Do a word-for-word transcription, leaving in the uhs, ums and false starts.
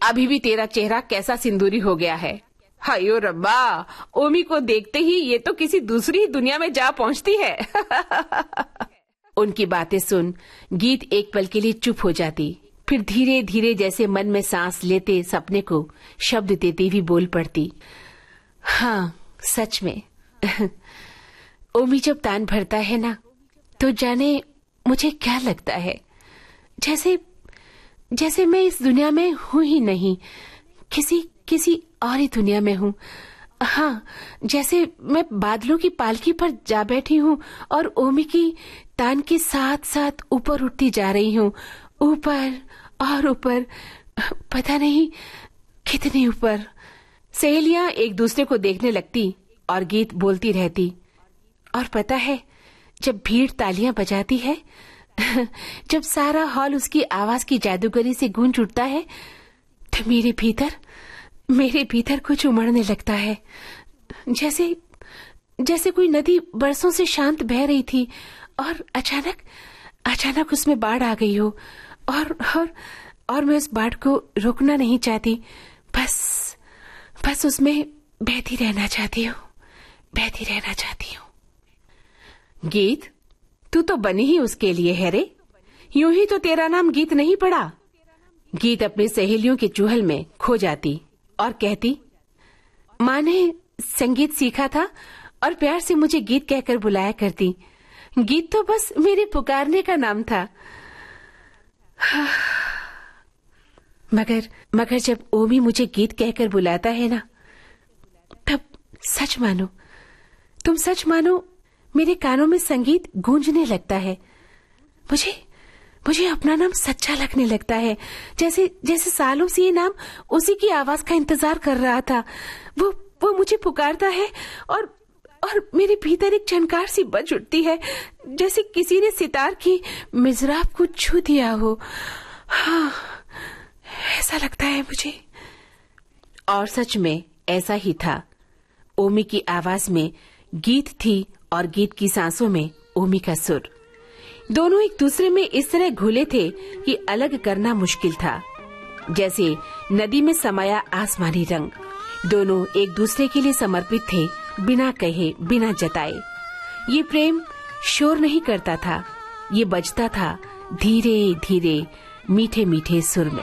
अभी भी तेरा चेहरा कैसा सिंदूरी हो गया है। हायो रब्बा, ओमी को देखते ही ये तो किसी दूसरी ही दुनिया में जा पहुंचती है। उनकी बातें सुन गीत एक पल के लिए चुप हो जाती, फिर धीरे धीरे जैसे मन में सांस लेते सपने को शब्द देती हुई बोल पड़ती। हाँ, सच में ओमी जब तान भरता है ना, तो जाने मुझे क्या लगता है, जैसे जैसे मैं इस दुनिया में हूँ ही नहीं, किसी किसी और ही दुनिया में हूँ। हाँ, जैसे मैं बादलों की पालकी पर जा बैठी हूँ और ओमी की तान के साथ साथ ऊपर उठती जा रही हूँ, ऊपर और ऊपर, पता नहीं कितने ऊपर। सहेलियां एक दूसरे को देखने लगती और गीत बोलती रहती। और पता है, जब भीड़ तालियां बजाती है, जब सारा हॉल उसकी आवाज की जादूगरी से गूंज उठता है, तो मेरे भीतर मेरे भीतर कुछ उमड़ने लगता है, जैसे जैसे कोई नदी बरसों से शांत बह रही थी और अचानक अचानक उसमें बाढ़ आ गई हो, और और और मैं उस बाढ़ को रोकना नहीं चाहती, बस बस उसमें बहती रहना चाहती हूँ, बहती रहना चाहती हूँ। गीत, तू तो बनी ही उसके लिए है रे, यूं ही तो तेरा नाम गीत नहीं पड़ा। गीत अपनी सहेलियों के चुहल में खो जाती और कहती, माँ ने संगीत सीखा था और प्यार से मुझे गीत कहकर बुलाया करती। गीत तो बस मेरे पुकारने का नाम था। मगर मगर जब ओमी मुझे गीत कहकर बुलाता है ना, तब सच मानो, तुम सच मानो, मेरे कानों में संगीत गूंजने लगता है। मुझे मुझे अपना नाम सच्चा लगने लगता है, जैसे जैसे सालों से ये नाम उसी की आवाज का इंतजार कर रहा था। वो वो मुझे पुकारता है और और मेरे भीतर एक झनकार सी बज उठती है, जैसे किसी ने सितार की मिज़राब को छू दिया हो। हाँ, ऐसा लगता है मुझे। और सच में ऐसा ही था। ओमी की आवाज में गीत थी और गीत की सांसों में ओमी का सुर। दोनों एक दूसरे में इस तरह घुले थे कि अलग करना मुश्किल था, जैसे नदी में समाया आसमानी रंग। दोनों एक दूसरे के लिए समर्पित थे, बिना कहे, बिना जताए। ये प्रेम शोर नहीं करता था, ये बजता था धीरे धीरे मीठे मीठे सुर में।